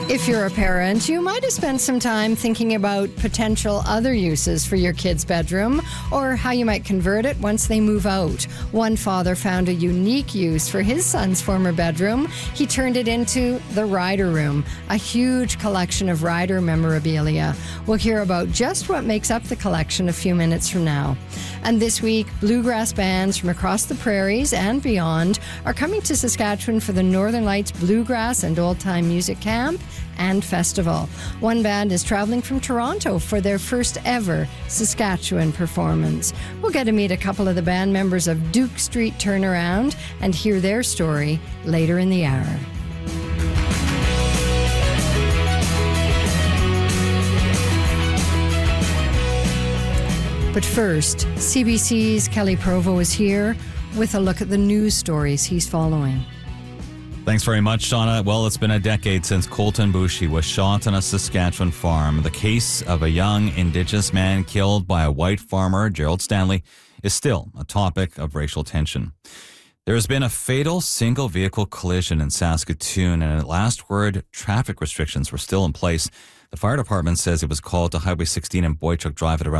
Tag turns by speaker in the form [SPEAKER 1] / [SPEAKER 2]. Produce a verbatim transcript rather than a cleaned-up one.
[SPEAKER 1] If you're a parent, you might have spent some time thinking about potential other uses for your kid's bedroom or how you might convert it once they move out. One father found a unique use for his son's former bedroom. He turned it into the Rider Room, a huge collection of Rider memorabilia. We'll hear about just what makes up the collection a few minutes from now. And this week, bluegrass bands from across the prairies and beyond are coming to Saskatchewan for the Northern Lights Bluegrass and Old Time Music Camp and Festival. One band is traveling from Toronto for their first ever Saskatchewan performance. We'll get to meet a couple of the band members of Duke Street Turnaround and hear their story later in the hour. But first, C B C's Kelly Provo is here with a look at the news stories he's following.
[SPEAKER 2] Thanks very much, Shauna. Well, it's been a decade since Colton Boushie was shot on a Saskatchewan farm. The case of a young Indigenous man killed by a white farmer, Gerald Stanley, is still a topic of racial tension. There has been a fatal single-vehicle collision in Saskatoon, and at last word, traffic restrictions were still in place. The fire department says it was called to Highway sixteen and Boychuk Drive at around